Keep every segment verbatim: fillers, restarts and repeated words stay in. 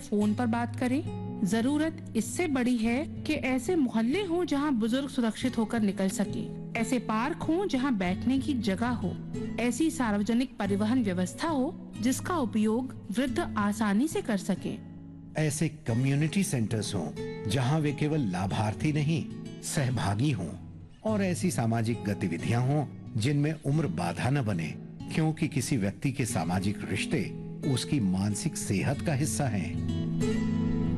Phone पर बात करें। जरूरत इससे बड़ी है कि ऐसे मोहल्ले हो जहां बुजुर्ग सुरक्षित होकर निकल सके, ऐसे पार्क हो जहां बैठने की जगह हो, ऐसी सार्वजनिक परिवहन व्यवस्था हो जिसका उपयोग वृद्ध आसानी से कर सके। ऐसे कम्युनिटी सेंटर्स हों जहां वे केवल लाभार्थी नहीं सहभागी हों, और ऐसी सामाजिक गतिविधियां हों जिनमें उम्र बाधा न बने, क्योंकि किसी व्यक्ति के सामाजिक रिश्ते उसकी मानसिक सेहत का हिस्सा हैं।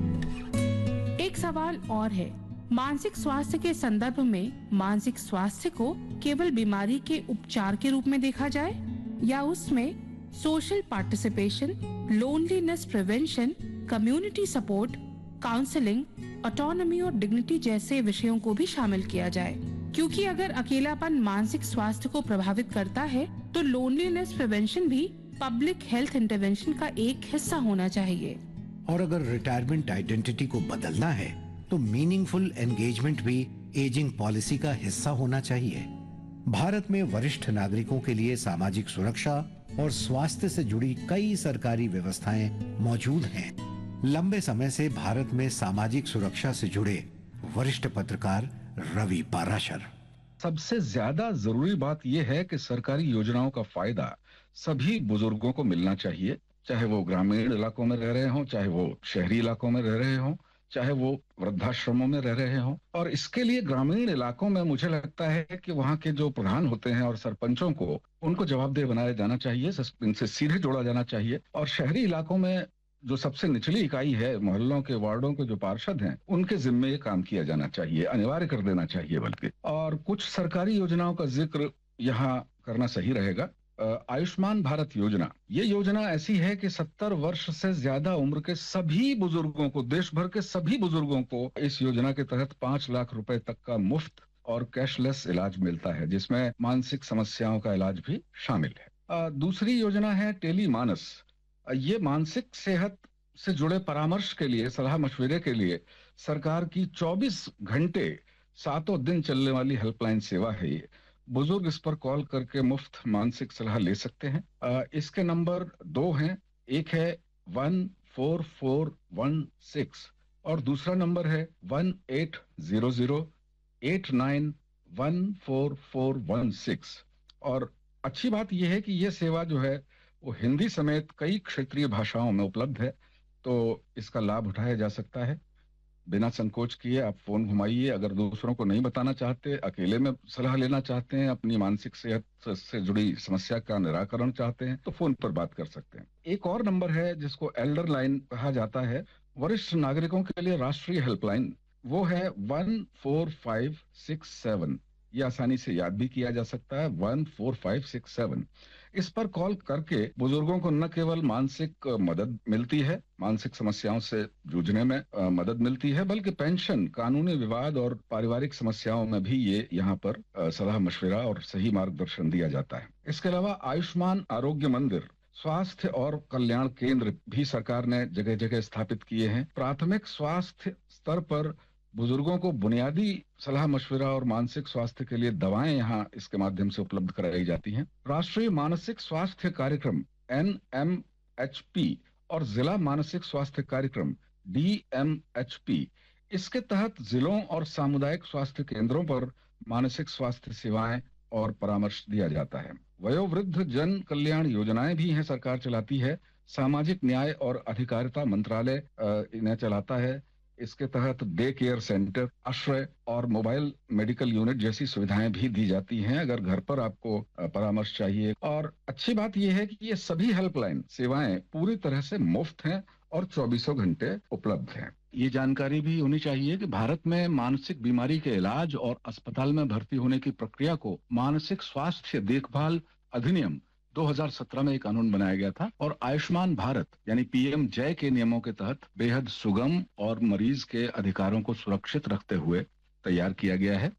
एक सवाल और है, मानसिक स्वास्थ्य के संदर्भ में मानसिक स्वास्थ्य को केवल बीमारी के उपचार के रूप में देखा जाए, या उसमें social participation, loneliness prevention, community support, counselling, autonomy और डिग्निटी जैसे विषयों को भी शामिल किया जाए। क्योंकि अगर अकेलापन मानसिक स्वास्थ्य को प्रभावित करता है, तो लोनलीनेस प्रिवेंशन भी पब्लिक हेल्थ इंटरवेंशन का एक हिस्सा होना चाहिए। और अगर रिटायरमेंट आइडेंटिटी को बदलना है, तो मीनिंगफुल एंगेजमेंट भी एजिंग पॉलिसी का हिस्सा होना चाहिए। भारत में वरिष्ठ नागरिकों के लिए सामाजिक सुरक्षा और स्वास्थ्य से जुड़ी कई सरकारी व्यवस्थाएं मौजूद हैं। लंबे समय से भारत में सामाजिक सुरक्षा से जुड़े वरिष्ठ पत्रकार रवि पाराशर। सबसे ज्यादा जरूरी बात यह है कि सरकारी योजनाओं का फायदा सभी बुजुर्गों को मिलना चाहिए, चाहे वो ग्रामीण इलाकों में रह रहे हों, चाहे वो शहरी इलाकों में रह रहे हों, चाहे वो वृद्धाश्रमों में रह रहे हों। और इसके लिए ग्रामीण इलाकों में मुझे लगता है कि वहाँ के जो प्रधान होते हैं और सरपंचों को उनको जवाबदेह बनाया जाना चाहिए, इनसे सीधे जोड़ा जाना चाहिए। और शहरी इलाकों में जो सबसे निचली इकाई है, मोहल्लों के वार्डों के जो पार्षद हैं, उनके जिम्मे ये काम किया जाना चाहिए, अनिवार्य कर देना चाहिए बल्कि। और कुछ सरकारी योजनाओं का जिक्र यहाँ करना सही रहेगा। आयुष्मान भारत योजना, ये योजना ऐसी है कि सत्तर वर्ष से ज्यादा उम्र के सभी बुजुर्गों को, देश भर के सभी बुजुर्गों को इस योजना के तहत पांच लाख रुपए तक का मुफ्त और कैशलेस इलाज मिलता है, जिसमें मानसिक समस्याओं का इलाज भी शामिल है। दूसरी योजना है टेली मानस। ये मानसिक सेहत से जुड़े परामर्श के लिए, सलाह मशविरे के लिए सरकार की चौबीस घंटे सातों दिन चलने वाली हेल्पलाइन सेवा है। ये बुजुर्ग इस पर कॉल करके मुफ्त मानसिक सलाह ले सकते हैं। आ, इसके नंबर दो हैं, एक है one four four one six और दूसरा नंबर है one eight zero zero eight nine one four four one six. और अच्छी बात यह है कि यह सेवा जो है वो हिंदी समेत कई क्षेत्रीय भाषाओं में उपलब्ध है, तो इसका लाभ उठाया जा सकता है। बिना संकोच किए आप फोन घुमाइए। अगर दूसरों को नहीं बताना चाहते, अकेले में सलाह लेना चाहते हैं, अपनी मानसिक सेहत से जुड़ी समस्या का निराकरण चाहते हैं, तो फोन पर बात कर सकते हैं। एक और नंबर है जिसको एल्डर लाइन कहा जाता है, वरिष्ठ नागरिकों के लिए राष्ट्रीय हेल्पलाइन, वो है one four five six seven. ये आसानी से याद भी किया जा सकता है, one four five six seven. इस पर कॉल करके बुजुर्गों को न केवल मानसिक मदद मिलती है, मानसिक समस्याओं से जूझने में आ, मदद मिलती है, बल्कि पेंशन, कानूनी विवाद और पारिवारिक समस्याओं में भी ये यहाँ पर आ, सलाह मशविरा और सही मार्गदर्शन दिया जाता है। इसके अलावा आयुष्मान आरोग्य मंदिर, स्वास्थ्य और कल्याण केंद्र भी सरकार ने जगह जगह स्थापित किए हैं। प्राथमिक स्वास्थ्य स्तर पर बुजुर्गों को बुनियादी सलाह मशविरा और मानसिक स्वास्थ्य के लिए दवाएं यहाँ इसके माध्यम से उपलब्ध कराई जाती हैं। राष्ट्रीय मानसिक स्वास्थ्य कार्यक्रम एन एम एच पी और जिला मानसिक स्वास्थ्य कार्यक्रम डी एम एच पी, इसके तहत जिलों और सामुदायिक स्वास्थ्य केंद्रों पर मानसिक स्वास्थ्य सेवाएं और परामर्श दिया जाता है। वयोवृद्ध जन कल्याण योजनाएं भी हैं, सरकार चलाती है। सामाजिक न्याय और अधिकारिता मंत्रालय इन्हें चलाता है। इसके तहत डे केयर सेंटर, आश्रय और मोबाइल मेडिकल यूनिट जैसी सुविधाएं भी दी जाती हैं अगर घर पर आपको परामर्श चाहिए। और अच्छी बात यह है कि ये सभी हेल्पलाइन सेवाएं पूरी तरह से मुफ्त हैं और चौबीसों घंटे उपलब्ध हैं। ये जानकारी भी होनी चाहिए कि भारत में मानसिक बीमारी के इलाज और अस्पताल में भर्ती होने की प्रक्रिया को मानसिक स्वास्थ्य देखभाल अधिनियम दो हज़ार सत्रह में एक कानून बनाया गया था और आयुष्मान भारत यानी पी एम जय के नियमों के तहत बेहद सुगम और मरीज के अधिकारों को सुरक्षित रखते हुए तैयार किया गया है।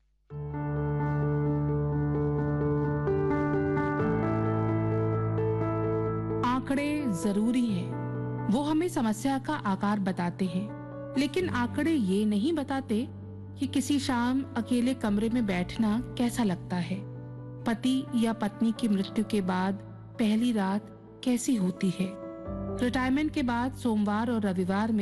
आंकड़े जरूरी हैं, वो हमें समस्या का आकार बताते हैं, लेकिन आंकड़े ये नहीं बताते कि किसी शाम अकेले कमरे में बैठना कैसा लगता है, पति या पत्नी की मृत्यु के बाद पहली रात कैसी होती है, रिटायरमेंट के बाद सोमवार और रविवार में